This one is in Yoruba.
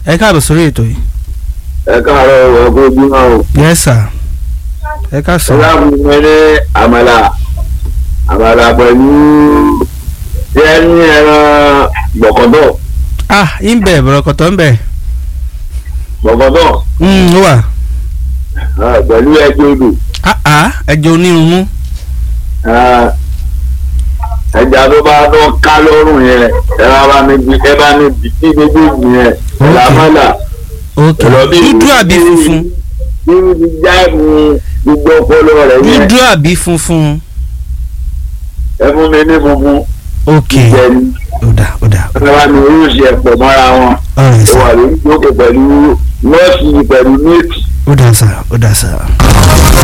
ẹ káàbọ̀ sórí ètò yìí. ẹ káàárọ̀ ọkọ̀ ojúmọ́ o. yes sir. ẹ ká sọ. ọlá mi ní àmàlà pẹ̀lú tí ẹ ní ẹran gbọ̀kọ̀dọ̀. ń bẹ̀ bọ̀rọ̀kọ̀tọ̀ ń bẹ̀. gbọ̀kọ̀dọ̀. ó wà. pẹ̀lú ẹjọ́ odò. ẹjọ́ onírúurú. ẹja tó bá tó ká lọ́rùn yẹn ẹ bá mi bì tí méjèèjì yẹn làmàlà. dúdú àbí funfun. irú ti já mi gbogbo ọpọlọ rẹ yẹn. dúdú àbí funfun. ẹ fún mi ní funfun. ok ó dà. ẹ bá mi oríṣi ẹ̀pọ̀ mọ́ra wọn. ó wà lórí lókè pẹ̀lú nọ́ọ̀sì pẹ̀lú méèkì. ó dà sá.